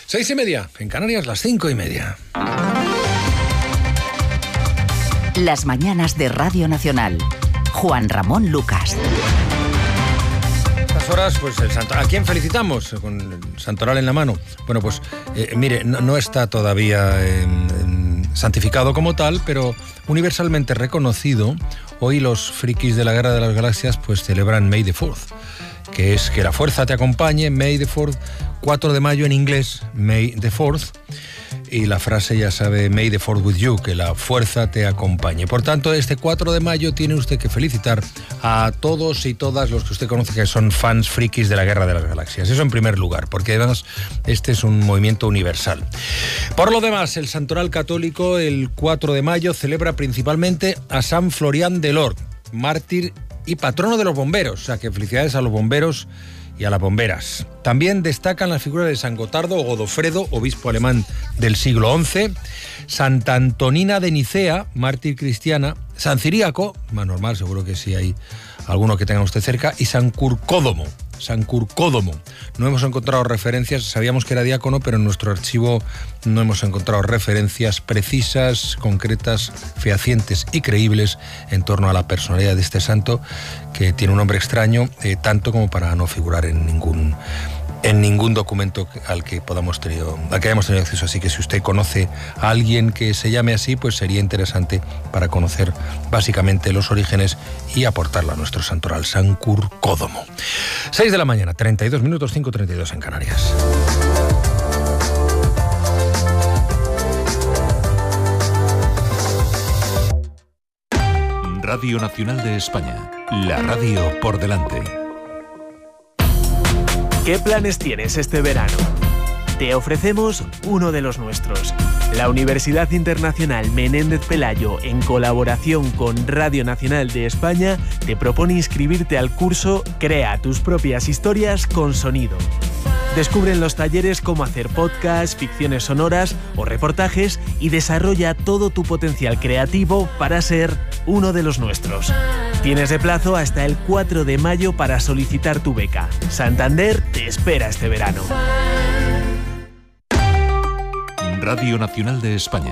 6:30, en Canarias las 5:30. Las mañanas de Radio Nacional. Juan Ramón Lucas. Estas horas, pues ¿a quién felicitamos con el santoral en la mano? Bueno, pues mire, no está todavía santificado como tal, pero universalmente reconocido. Hoy los frikis de la Guerra de las Galaxias pues celebran May the 4th, que es que la fuerza te acompañe. May the 4th, 4 de mayo en inglés, May the 4th. Y la frase ya sabe, May the 4th with you, que la fuerza te acompañe. Por tanto, este 4 de mayo tiene usted que felicitar a todos y todas los que usted conoce que son fans frikis de la Guerra de las Galaxias. Eso en primer lugar, porque además este es un movimiento universal. Por lo demás, el santoral católico el 4 de mayo celebra principalmente a San Florián de Lorch, mártir y patrono de los bomberos. O sea, que felicidades a los bomberos y a las bomberas. También destacan las figuras de San Gotardo o Godofredo, obispo alemán del siglo XI, Santa Antonina de Nicea, mártir cristiana, San Ciríaco, más normal, seguro que sí hay alguno que tenga usted cerca, y San Curcódomo. No hemos encontrado referencias, sabíamos que era diácono, pero en nuestro archivo no hemos encontrado referencias precisas, concretas, fehacientes y creíbles en torno a la personalidad de este santo, que tiene un nombre extraño, tanto como para no figurar en ningún documento al que hayamos tenido acceso. Así que si usted conoce a alguien que se llame así, pues sería interesante para conocer básicamente los orígenes y aportarla a nuestro santoral, San Curcódomo. 6 de la mañana, 32 minutos, 5:32 en Canarias. Radio Nacional de España, la radio por delante. ¿Qué planes tienes este verano? Te ofrecemos uno de los nuestros. La Universidad Internacional Menéndez Pelayo, en colaboración con Radio Nacional de España, te propone inscribirte al curso Crea tus propias historias con sonido. Descubre en los talleres cómo hacer podcasts, ficciones sonoras o reportajes y desarrolla todo tu potencial creativo para ser uno de los nuestros. Tienes de plazo hasta el 4 de mayo para solicitar tu beca. Santander te espera este verano. Radio Nacional de España.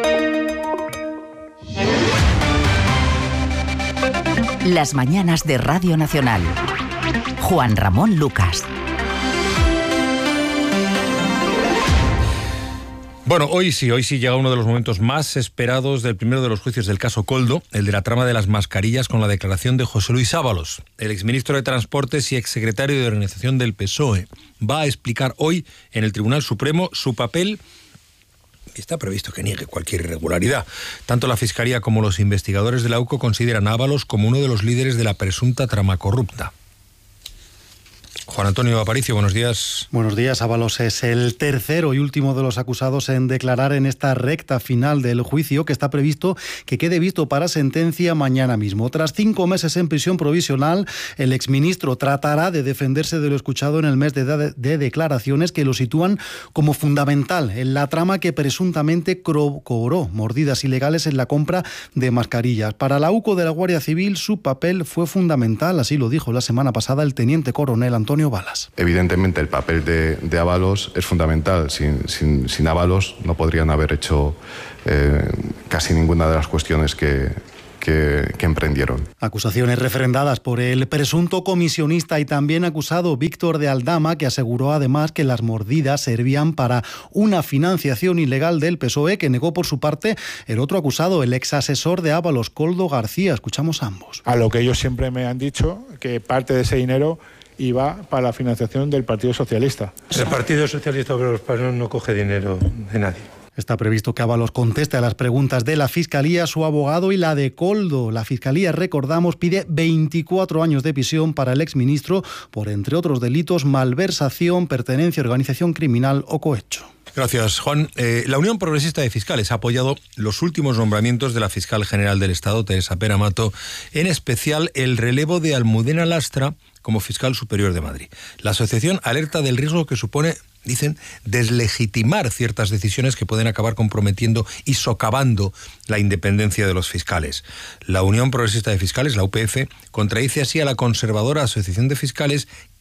Las mañanas de Radio Nacional. Juan Ramón Lucas. Bueno, hoy sí llega uno de los momentos más esperados del primero de los juicios del caso Koldo, el de la trama de las mascarillas, con la declaración de José Luis Ábalos. El exministro de Transportes y exsecretario de Organización del PSOE va a explicar hoy en el Tribunal Supremo su papel. Está previsto que niegue cualquier irregularidad. Tanto la Fiscalía como los investigadores de la UCO consideran a Ábalos como uno de los líderes de la presunta trama corrupta. Juan Antonio Aparicio, buenos días. Buenos días. Ábalos es el tercero y último de los acusados en declarar en esta recta final del juicio, que está previsto que quede visto para sentencia mañana mismo. Tras 5 meses en prisión provisional, el exministro tratará de defenderse de lo escuchado en el mes de declaraciones que lo sitúan como fundamental en la trama que presuntamente cobró mordidas ilegales en la compra de mascarillas. Para la UCO de la Guardia Civil, su papel fue fundamental, así lo dijo la semana pasada el teniente coronel Antonio Balas. Evidentemente el papel de Ábalos es fundamental. Sin Ábalos no podrían haber hecho casi ninguna de las cuestiones que emprendieron. Acusaciones refrendadas por el presunto comisionista y también acusado Víctor de Aldama, que aseguró además que las mordidas servían para una financiación ilegal del PSOE, que negó por su parte el otro acusado, el ex asesor de Ábalos, Koldo García. Escuchamos a ambos. A lo que ellos siempre me han dicho, que parte de ese dinero iba para la financiación del Partido Socialista. El Partido Socialista Obrero Español no coge dinero de nadie. Está previsto que Ábalos conteste a las preguntas de la Fiscalía, su abogado y la de Koldo. La Fiscalía, recordamos, pide 24 años de prisión para el exministro por, entre otros delitos, malversación, pertenencia a organización criminal o cohecho. Gracias, Juan. La Unión Progresista de Fiscales ha apoyado los últimos nombramientos de la fiscal general del Estado, Teresa Pera Mato, en especial el relevo de Almudena Lastra como fiscal superior de Madrid. La asociación alerta del riesgo que supone, dicen, deslegitimar ciertas decisiones que pueden acabar comprometiendo y socavando la independencia de los fiscales. La Unión Progresista de Fiscales, la UPF, contradice así a la conservadora Asociación de Fiscales,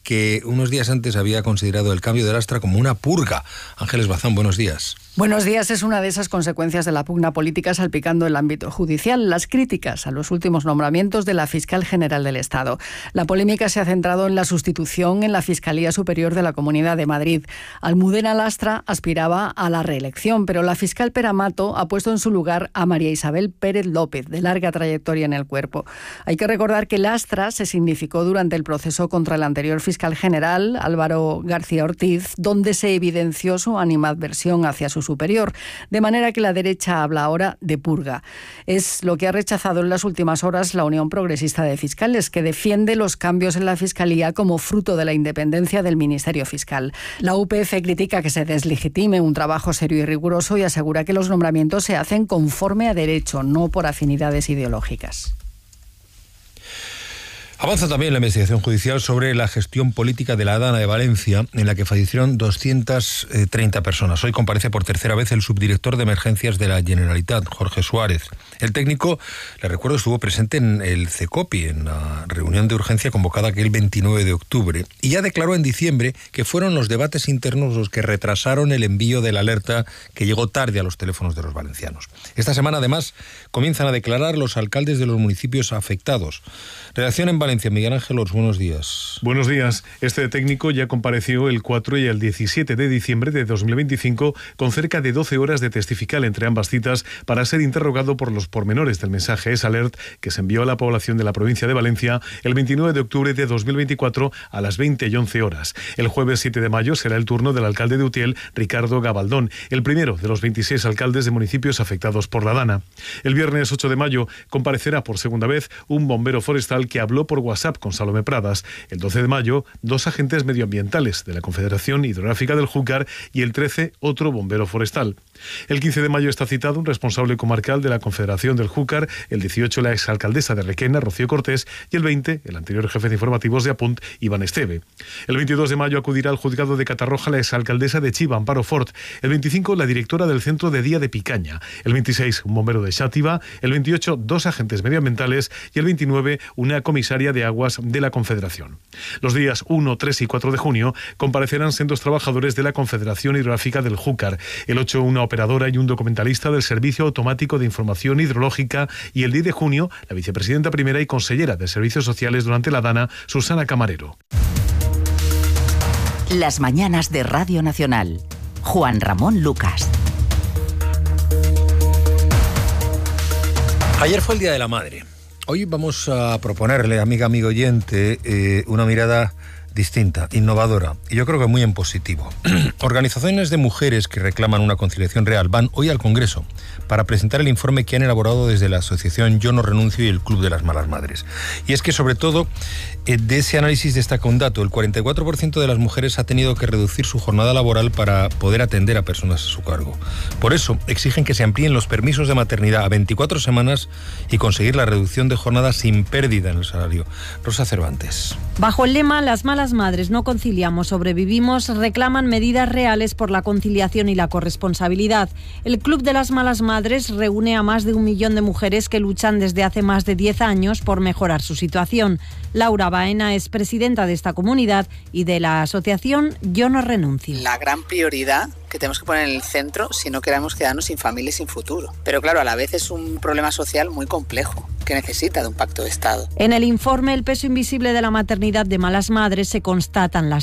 que unos días antes había considerado el cambio de Lastra como una purga. Ángeles Bazán, buenos días. Buenos días. Es una de esas consecuencias de la pugna política salpicando el ámbito judicial, las críticas a los últimos nombramientos de la fiscal general del Estado. La polémica se ha centrado en la sustitución en la Fiscalía Superior de la Comunidad de Madrid. Almudena Lastra aspiraba a la reelección, pero la fiscal Pera Mato ha puesto en su lugar a María Isabel Pérez López, de larga trayectoria en el cuerpo. Hay que recordar que Lastra se significó durante el proceso contra el anterior fiscal general, Álvaro García Ortiz, donde se evidenció su animadversión hacia su superior, de manera que la derecha habla ahora de purga. Es lo que ha rechazado en las últimas horas la Unión Progresista de Fiscales, que defiende los cambios en la Fiscalía como fruto de la independencia del Ministerio Fiscal. La UPF critica que se deslegitime un trabajo serio y riguroso y asegura que los nombramientos se hacen conforme a derecho, no por afinidades ideológicas. Avanza también la investigación judicial sobre la gestión política de la Dana de Valencia, en la que fallecieron 230 personas. Hoy comparece por tercera vez el subdirector de emergencias de la Generalitat, Jorge Suárez. El técnico, le recuerdo, estuvo presente en el CECOPI, en la reunión de urgencia convocada aquel 29 de octubre, y ya declaró en diciembre que fueron los debates internos los que retrasaron el envío de la alerta que llegó tarde a los teléfonos de los valencianos. Esta semana, además, comienzan a declarar los alcaldes de los municipios afectados. Redacción en Valencia, Miguel Ángel Ors, buenos días. Buenos días. Este técnico ya compareció el 4 y el 17 de diciembre de 2025 con cerca de 12 horas de testifical entre ambas citas para ser interrogado por los pormenores del mensaje S-Alert que se envió a la población de la provincia de Valencia el 29 de octubre de 2024 a las 20 y 11 horas. El jueves 7 de mayo será el turno del alcalde de Utiel, Ricardo Gabaldón, el primero de los 26 alcaldes de municipios afectados por la Dana. El viernes 8 de mayo comparecerá por segunda vez un bombero forestal que habló por WhatsApp con Salomé Pradas. El 12 de mayo, 2 agentes medioambientales de la Confederación Hidrográfica del Júcar y el 13 otro bombero forestal. El 15 de mayo está citado un responsable comarcal de la Confederación del Júcar, el 18 la exalcaldesa de Requena, Rocío Cortés, y el 20 el anterior jefe de informativos de Apunt, Iván Esteve. El 22 de mayo acudirá al juzgado de Catarroja la exalcaldesa de Chiva, Amparo Fort. El 25 la directora del Centro de Día de Picaña. El 26 un bombero de Xàtiva. El 28 2 agentes medioambientales y el 29 una comisaria de aguas de la Confederación. Los días 1, 3 y 4 de junio comparecerán sendos trabajadores de la Confederación Hidrográfica del Júcar. El 8 una operadora y un documentalista del Servicio Automático de Información Hidrológica y el 10 de junio la vicepresidenta primera y consellera de Servicios Sociales durante la Dana, Susana Camarero. Las mañanas de Radio Nacional. Juan Ramón Lucas. Ayer fue el Día de la Madre. Hoy vamos a proponerle, amigo oyente, una mirada distinta, innovadora, y yo creo que muy en positivo. Organizaciones de mujeres que reclaman una conciliación real van hoy al Congreso para presentar el informe que han elaborado desde la asociación Yo No Renuncio y el Club de las Malas Madres. Y es que, sobre todo, de ese análisis destaca un dato: el 44% de las mujeres ha tenido que reducir su jornada laboral para poder atender a personas a su cargo. Por eso, exigen que se amplíen los permisos de maternidad a 24 semanas y conseguir la reducción de jornada sin pérdida en el salario. Rosa Cervantes. Bajo el lema Las malas madres no conciliamos, sobrevivimos, reclaman medidas reales por la conciliación y la corresponsabilidad. El Club de las Malas Madres reúne a más de 1 millón de mujeres que luchan desde hace más de 10 años por mejorar su situación. Laura Baena es presidenta de esta comunidad y de la asociación Yo No Renuncio. La gran prioridad que tenemos que poner en el centro si no queremos quedarnos sin familia y sin futuro. Pero claro, a la vez es un problema social muy complejo que necesita de un pacto de Estado. En el informe El peso invisible de la maternidad de malas madres se constatan las